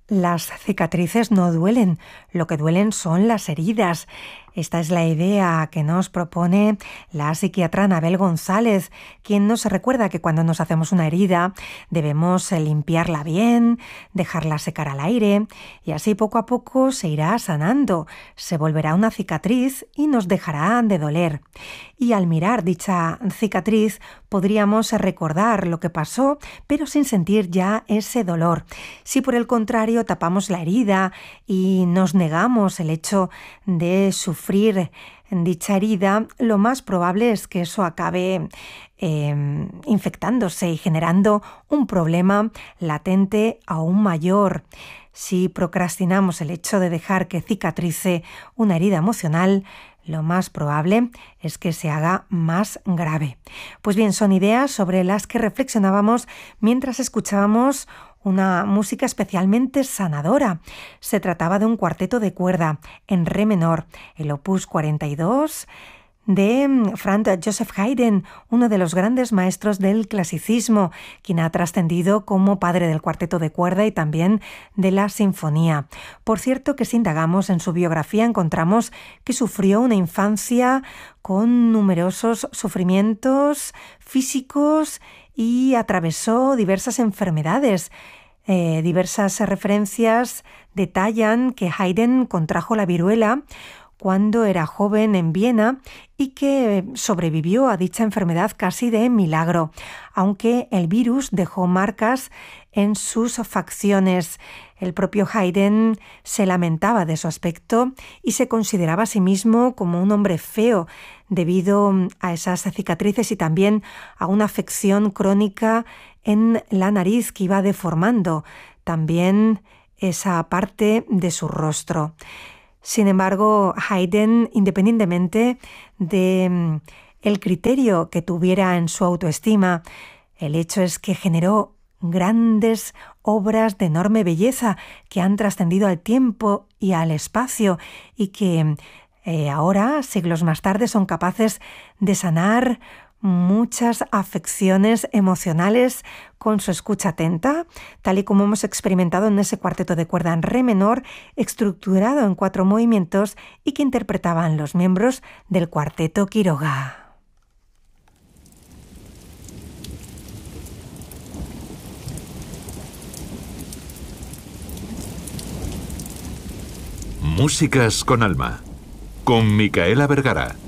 Las cicatrices no duelen, lo que duelen son las heridas. Esta es la idea que nos propone la psiquiatra Anabel González, quien nos recuerda que cuando nos hacemos una herida debemos limpiarla bien, dejarla secar al aire y así poco a poco se irá sanando, se volverá una cicatriz y nos dejará de doler. Y al mirar dicha cicatriz podríamos recordar lo que pasó, pero sin sentir ya ese dolor. Si por el contrario tapamos la herida y nos negamos el hecho de sufrir dicha herida, lo más probable es que eso acabe infectándose y generando un problema latente aún mayor. Si procrastinamos el hecho de dejar que cicatrice una herida emocional, lo más probable es que se haga más grave. Pues bien, son ideas sobre las que reflexionábamos mientras escuchábamos una música especialmente sanadora. Se trataba de un cuarteto de cuerda en re menor, el opus 42 de Franz Joseph Haydn, uno de los grandes maestros del clasicismo, quien ha trascendido como padre del cuarteto de cuerda y también de la sinfonía. Por cierto que si indagamos en su biografía encontramos que sufrió una infancia con numerosos sufrimientos físicos y atravesó diversas enfermedades. Diversas referencias detallan que Haydn contrajo la viruela cuando era joven en Viena y que sobrevivió a dicha enfermedad casi de milagro, aunque el virus dejó marcas en sus facciones. El propio Haydn se lamentaba de su aspecto y se consideraba a sí mismo como un hombre feo debido a esas cicatrices y también a una afección crónica en la nariz que iba deformando también esa parte de su rostro. Sin embargo, Haydn, independientemente de el criterio que tuviera en su autoestima, el hecho es que generó grandes obras de enorme belleza que han trascendido al tiempo y al espacio y que ahora, siglos más tarde, son capaces de sanar muchas afecciones emocionales con su escucha atenta, tal y como hemos experimentado en ese cuarteto de cuerda en re menor, estructurado en 4 movimientos y que interpretaban los miembros del cuarteto Quiroga. Músicas con alma, con Micaela Vergara.